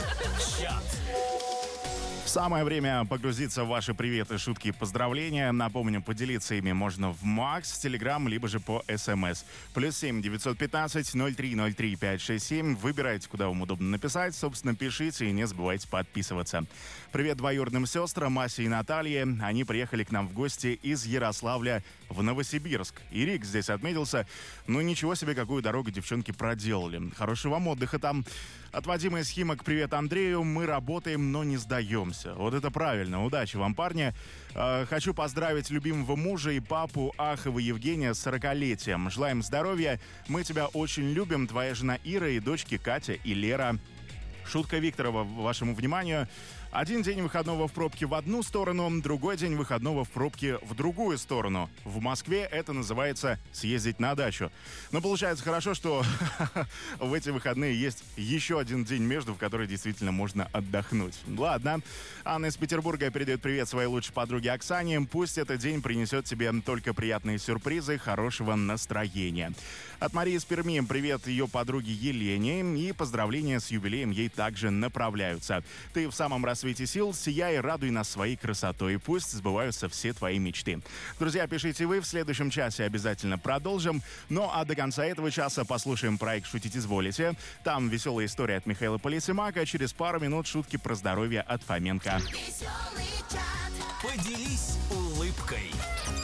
Чат. Самое время погрузиться в ваши приветы, шутки и поздравления. Напомню, поделиться ими можно в Макс, Телеграм, либо же по СМС. +7 915 0303 567. Выбирайте, куда вам удобно написать. Собственно, пишите и не забывайте подписываться. Привет двоюродным сестрам Асе и Наталье. Они приехали к нам в гости из Ярославля в Новосибирск. И Рик здесь отметился. Ну, ничего себе, какую дорогу девчонки проделали. Хорошего вам отдыха там. От Вадима из Химок привет Андрею. Мы работаем, но не сдаемся. Вот это правильно. Удачи вам, парни. Хочу поздравить любимого мужа и папу Ахова Евгения с 40-летием. Желаем здоровья. Мы тебя очень любим. Твоя жена Ира и дочки Катя и Лера. Шутка Викторова вашему вниманию. Один день выходного в пробке в одну сторону, другой день выходного в пробке в другую сторону. В Москве это называется съездить на дачу. Но получается хорошо, что в эти выходные есть еще один день между, в который действительно можно отдохнуть. Ладно. Анна из Петербурга передает привет своей лучшей подруге Оксане. Пусть этот день принесет тебе только приятные сюрпризы, хорошего настроения. От Марии из Перми привет ее подруге Елене. И поздравления с юбилеем ей также направляются. Ты в самом рассвете сил, сияй и радуй нас своей красотой. Пусть сбываются все твои мечты. Друзья, пишите вы. В следующем часе обязательно продолжим. Ну а до конца этого часа послушаем проект «Шутить изволите». Там веселая история от Михаила Полисимака. Через пару минут шутки про здоровье от Фоменко. Поделись улыбкой.